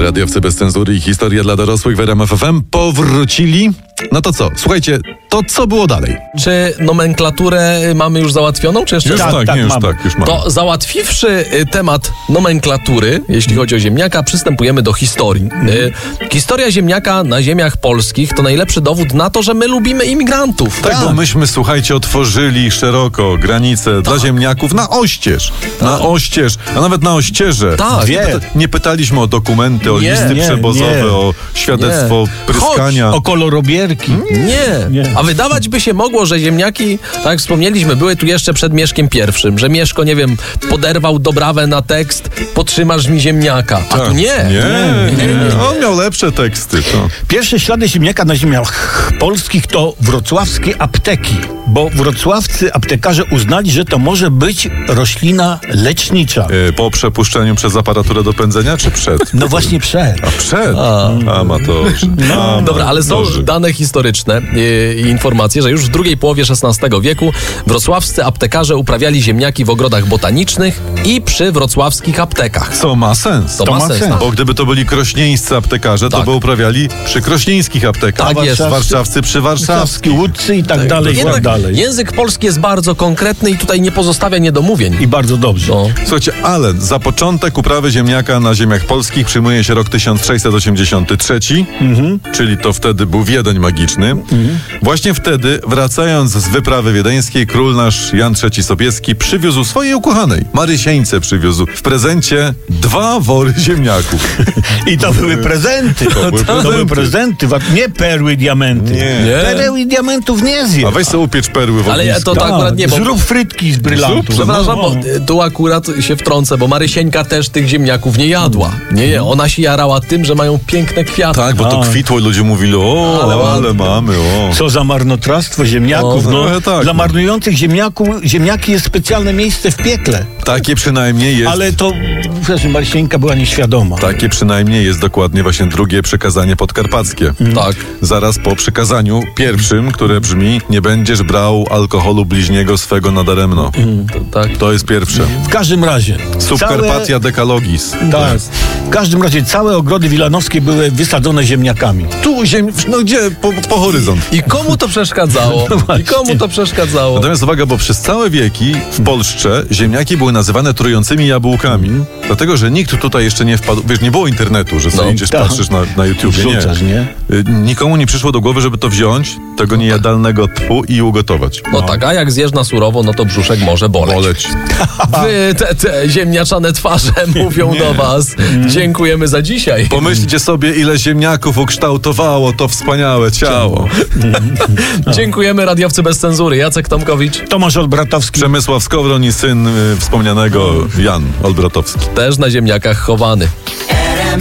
Radiowcy bez cenzury i historia dla dorosłych w RMF FM powrócili. No to co? Słuchajcie, to co było dalej? Czy nomenklaturę mamy już załatwioną, czy jeszcze Już mamy. To załatwiwszy temat nomenklatury, jeśli chodzi o ziemniaka, przystępujemy do historii. Historia ziemniaka na ziemiach polskich to najlepszy dowód na to, że my lubimy imigrantów. Tak, bo myśmy, słuchajcie, otworzyli szeroko granice dla ziemniaków na oścież. Na oścież, a nawet na ościeże. Tak. Nie pytaliśmy o dokumenty, o listy przewozowe, o świadectwo pryskania. O kolorobierki. Nie. A wydawać by się mogło, że ziemniaki, tak jak wspomnieliśmy, były tu jeszcze przed Mieszkiem I, że Mieszko, nie wiem, poderwał dobrawę na tekst "Potrzymasz mi ziemniaka", a tu nie. On miał lepsze teksty. To. Pierwsze ślady ziemniaka na ziemiach polskich to wrocławskie apteki, bo wrocławscy aptekarze uznali, że to może być roślina lecznicza. Po przepuszczeniu przez aparaturę do pędzenia, czy przed? No właśnie przed. A przed? Amatorzy. Dobra, ale są dane historyczne i informacje, że już w drugiej połowie XVI wieku wrocławscy aptekarze uprawiali ziemniaki w ogrodach botanicznych i przy wrocławskich aptekach. Co ma sens. To ma sens. Bo gdyby to byli krośnieńscy aptekarze, to by uprawiali przy krośnieńskich aptekach. Tak jest. Warszawscy przy warszawskich. Łódcy i tak dalej, i tak dalej. Język polski jest bardzo konkretny i tutaj nie pozostawia niedomówień. I bardzo dobrze. Słuchajcie, ale za początek uprawy ziemniaka na ziemiach polskich przyjmuje się rok 1683, czyli to wtedy był Wiedeń magiczny. Właśnie wtedy, wracając z wyprawy wiedeńskiej, król nasz Jan III Sobieski przywiózł swojej ukochanej, Marysieńce przywiózł w prezencie 2 wory ziemniaków. I to były prezenty. To były prezenty, nie perły, diamenty. Nie. Pereł i diamentów nie zje. A weź sobie upiecz perły w ognisku. Ale to akurat nie, bo... Zrób frytki z brylantów. Przepraszam, bo tu akurat się wtrącę, bo Marysieńka też tych ziemniaków nie jadła. Nie, ona się jarała tym, że mają piękne kwiaty. Tak, bo to kwitło i ludzie mówili, ale mamy, Co za marnotrawstwo ziemniaków. tak. Dla marnujących ziemniaki jest specjalne miejsce w piekle. Takie przynajmniej jest. Ale to, Marysieńka była nieświadoma. Takie przynajmniej jest dokładnie właśnie drugie przykazanie podkarpackie. Tak. Zaraz po przykazaniu pierwszym, które brzmi: nie będziesz brał alkoholu bliźniego swego nadaremno. Tak. To jest pierwsze. W każdym razie. Subkarpatia Decalogis. Tak. W każdym razie całe ogrody wilanowskie były wysadzone ziemniakami. Gdzie? Po horyzont. I komu to przeszkadzało? Natomiast uwaga, bo przez całe wieki w Polsce ziemniaki były nazywane trującymi jabłkami. Dlatego, że nikt tutaj jeszcze nie wpadł, nie było internetu, że sobie idziesz, patrzysz na YouTubie. Nie. Nikomu nie przyszło do głowy, żeby to wziąć, tego niejadalnego tchu i ugotować. Tak, a jak zjesz na surowo, no to brzuszek może boleć. Wy, te ziemniaczane twarze mówią do was. Dziękujemy za dzisiaj. Pomyślcie sobie, ile ziemniaków ukształtowało to wspaniałe ciało. Dziękujemy, radiowcy bez cenzury. Jacek Tomkowicz. Tomasz Olbratowski. Przemysław Skowron i syn wspomnianego Jan Olbratowski. Też na ziemniakach chowany.